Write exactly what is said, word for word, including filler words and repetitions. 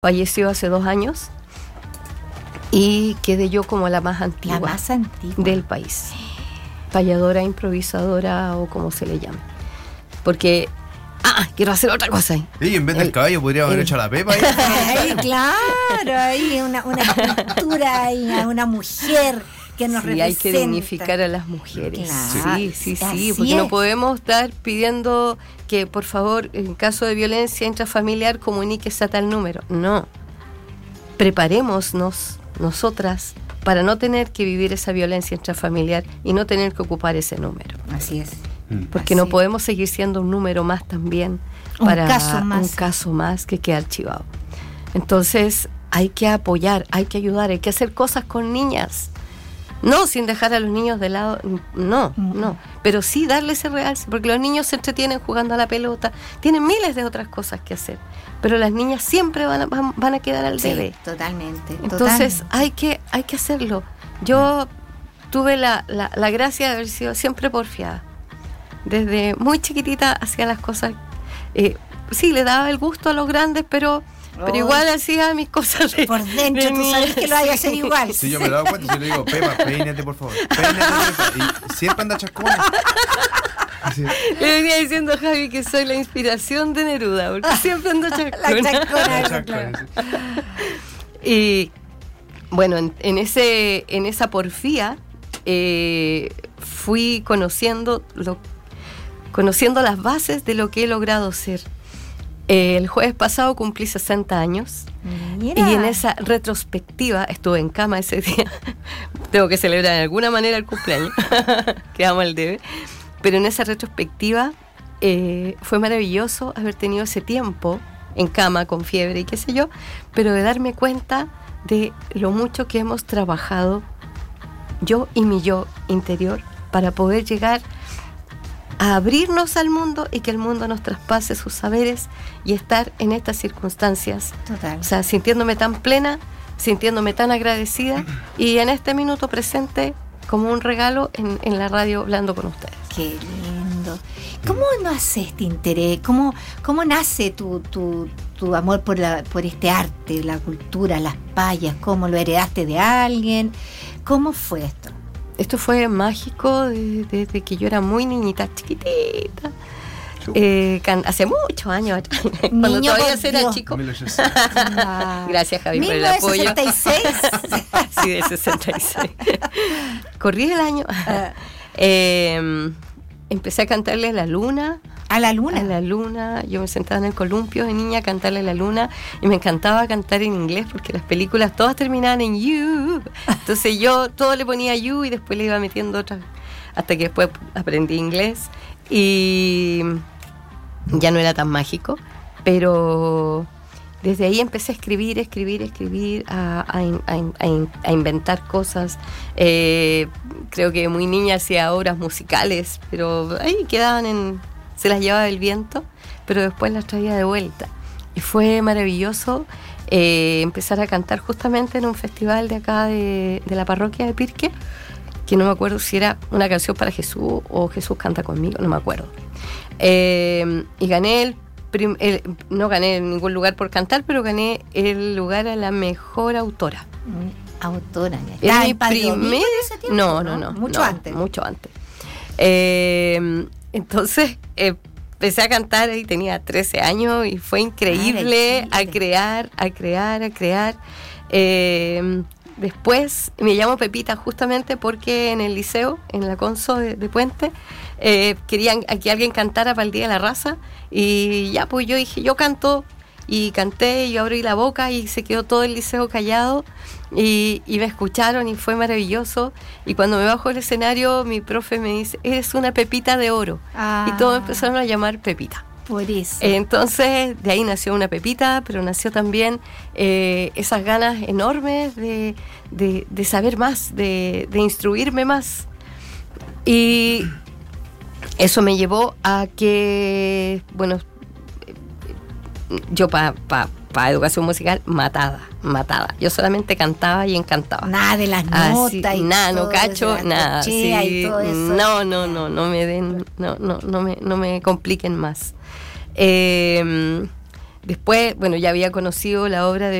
falleció hace dos años y quedé yo como la más antigua, la más antigua del país. Payadora, improvisadora o como se le llame. Porque, ah, quiero hacer otra cosa ahí. Sí, en vez del el, caballo podría haber el, hecho a la Pepa. Ahí, ahí claro, ahí una, una escultura, ahí, una mujer que nos sí, representa. Hay que dignificar a las mujeres. Claro. Sí, sí, sí, Así porque es. no podemos estar pidiendo que, por favor, en caso de violencia intrafamiliar, comuníquese a tal número. No. Preparémonos nosotras para no tener que vivir esa violencia intrafamiliar y no tener que ocupar ese número. Así es. Porque Así no es. podemos seguir siendo un número más también Un para caso más. un caso más que queda archivado. Entonces hay que apoyar, hay que ayudar, hay que hacer cosas con niñas. No sin dejar a los niños de lado, no, Mm. no, pero sí darles ese realce, porque los niños se entretienen jugando a la pelota, tienen miles de otras cosas que hacer, pero las niñas siempre van a, van, van a quedar al Sí, debe. totalmente. Entonces totalmente. hay que hay que hacerlo. Yo tuve la, la, la gracia de haber sido siempre porfiada. Desde muy chiquitita hacía las cosas, eh, sí, le daba el gusto a los grandes, pero pero Oh. igual hacía mis cosas de, Por dentro, de tú niña. sabes que lo vaya a hacer igual. Sí, yo me he dado cuenta, yo le digo, Pepa, peínate por favor, peínate, Pepa. Y siempre anda chascona. Así. Le venía diciendo a Javi que soy la inspiración de Neruda, porque siempre ando chascona. La chascona, La eso, chascona, claro. sí. Y bueno, en, en ese en esa porfía eh, fui conociendo lo, conociendo las bases de lo que he logrado ser. Eh, el jueves pasado cumplí sesenta años. Mira. Y en esa retrospectiva, estuve en cama ese día, tengo que celebrar de alguna manera el cumpleaños, quedamos al debe, pero en esa retrospectiva eh, fue maravilloso haber tenido ese tiempo en cama con fiebre y qué sé yo, pero de darme cuenta de lo mucho que hemos trabajado yo y mi yo interior para poder llegar a abrirnos al mundo y que el mundo nos traspase sus saberes y estar en estas circunstancias. Total. O sea, sintiéndome tan plena, sintiéndome tan agradecida y en este minuto presente como un regalo en, en la radio hablando con ustedes. Qué lindo. ¿Cómo nace este interés? ¿Cómo, cómo nace tu, tu, tu amor por, la, por este arte, la cultura, las payas? ¿Cómo lo heredaste de alguien? ¿Cómo fue esto? Esto fue mágico desde, desde que yo era muy niñita, chiquitita. Eh, can, hace muchos años atrás, cuando Niño todavía por era Dios. chico. Ah. Gracias, Javi, por el apoyo. ¿mil novecientos sesenta y seis? Sí, de sesenta y seis. Corrí el año. eh, empecé a cantarle a la luna. ¿A la luna? A la luna. Yo me sentaba en el columpio de niña a cantarle a la luna y me encantaba cantar en inglés porque las películas todas terminaban en you. Entonces yo todo le ponía you y después le iba metiendo otras hasta que después aprendí inglés y ya no era tan mágico, pero desde ahí empecé a escribir, escribir, escribir, a, a, a, a, a inventar cosas. Eh, creo que muy niña hacía obras musicales, pero ahí quedaban en... se las llevaba el viento, pero después las traía de vuelta. Y fue maravilloso eh, empezar a cantar justamente en un festival de acá de, de la parroquia de Pirque, que no me acuerdo si era una canción para Jesús o Jesús canta conmigo, no me acuerdo. Eh, y gané el, prim, el, no gané en ningún lugar por cantar, pero gané el lugar a la mejor autora. Autora. Era ¿Está mi en Padre Domingo primer... en ese tiempo? No, no, no. Mucho no, antes. Mucho antes. Eh, entonces eh, empecé a cantar y tenía trece años y fue increíble ah, a crear, a crear, a crear. Eh, después me llamo Pepita justamente porque en el liceo, en la Conso de, de Puente, eh, querían que alguien cantara para el Día de la Raza y ya pues yo dije, yo canto. Y canté, y yo abrí la boca y se quedó todo el liceo callado y, y me escucharon y fue maravilloso. Y cuando me bajo del escenario, mi profe me dice, eres una Pepita de oro. Ah, y todos empezaron a llamar Pepita. Por eso. Entonces, de ahí nació una Pepita, pero nació también eh, esas ganas enormes de, de, de saber más, de, de instruirme más. Y eso me llevó a que, bueno, yo para pa, pa educación musical, matada, matada. Yo solamente cantaba y encantaba. Nada de las notas Así, y nada, no todo, cacho, la nada. corchea Sí, y todo eso. no, no, no, no me den, no, no, no me, no me compliquen más. Eh, Después, bueno, ya había conocido la obra de